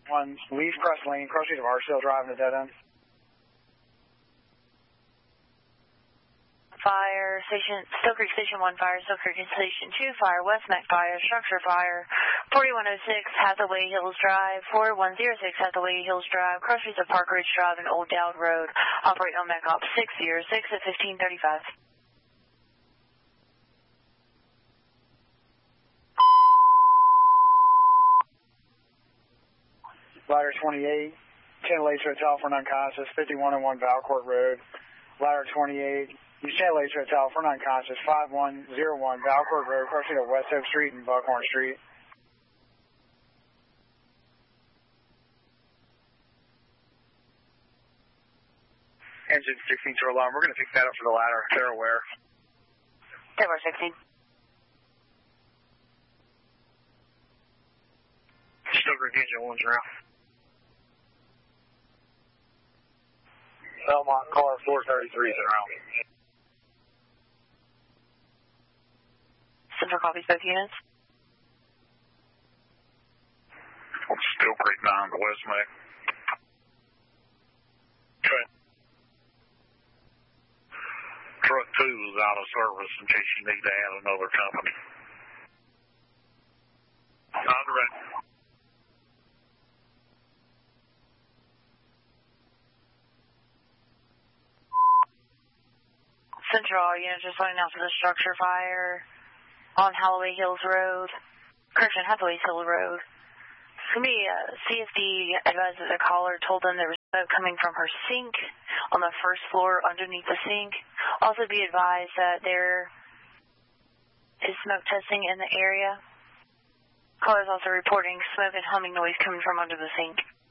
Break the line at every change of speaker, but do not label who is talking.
1, leave Crest Lane, cross street of Archdale Drive in the dead end.
Fire, Still Creek Station 1 fire, Still Creek Station 2 fire, West Mac fire, structure fire, 4106 Hathaway Hills Drive, 4106 Hathaway Hills Drive, cross streets of Park Ridge Drive and Old Dowd Road, operate on MacOp 606 at 1535.
Ladder 28, Channel H Hotel for non-conscious, 5101 Valcourt Road. Ladder 28, Channel H Hotel for non-conscious, 5101 Valcourt Road, crossing of West Oak Street and Buckhorn Street. Engine 16 to alarm. We're going to pick that up for the ladder. They're aware.
Denver 16.
Still Creek Engine 1's around. Belmont car 433 is around.
Central copies both units.
Still Creek 9 to West Mac. Okay. Truck 2 is out of service in case you need to add another company. Direct.
Central, all units just letting out for the structure fire on Hathaway Hills Road, Hathaway Hills Road. It's going to be CFD advised that the caller told them there was smoke coming from her sink on the first floor underneath the sink. Also be advised that there is smoke testing in the area. Caller is also reporting smoke and humming noise coming from under the sink.